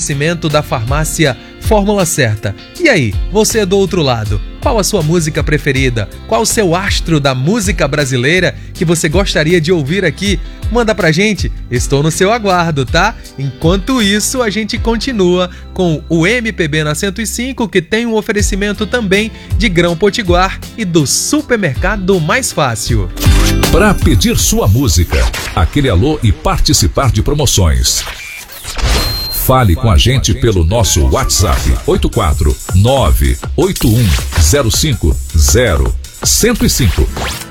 oferecimento da farmácia Fórmula Certa. E aí, você do outro lado, qual a sua música preferida? Qual o seu astro da música brasileira que você gostaria de ouvir aqui? Manda pra gente, estou no seu aguardo, tá? Enquanto isso, a gente continua com o MPB na 105, que tem um oferecimento também de Grão Potiguar e do Supermercado Mais Fácil. Para pedir sua música, aquele alô e participar de promoções. Fale com a gente pelo nosso WhatsApp 849-8105-0105.